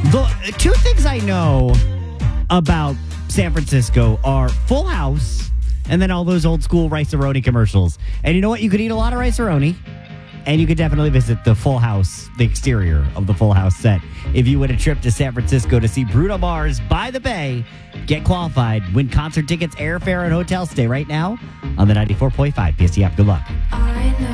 The two things I know about San Francisco are Full House and then all those old school Rice-A-Roni commercials. And you know what? You could eat a lot of Rice-A-Roni, and you could definitely visit the Full House, the exterior of the Full House set. If you win a trip to San Francisco to see Bruno Mars by the Bay, get qualified, win concert tickets, airfare, and hotel stay right now on the 94.5 PST app. Good luck. I know.